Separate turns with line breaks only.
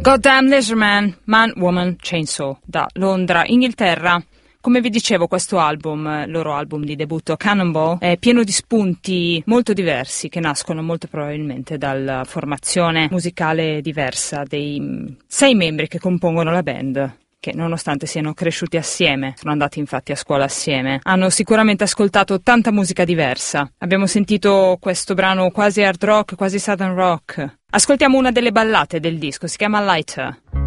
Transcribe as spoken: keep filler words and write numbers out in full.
Goddamn Leisureman, Man, Woman, Chainsaw, da Londra, Inghilterra. Come vi dicevo, questo album, il loro album di debutto Cannonball, è pieno di spunti molto diversi che nascono molto probabilmente dalla formazione musicale diversa dei sei membri che compongono la band, che nonostante siano cresciuti assieme, sono andati infatti a scuola assieme, hanno sicuramente ascoltato tanta musica diversa. Abbiamo sentito questo brano quasi hard rock, quasi southern rock. Ascoltiamo una delle ballate del disco, si chiama Lighter.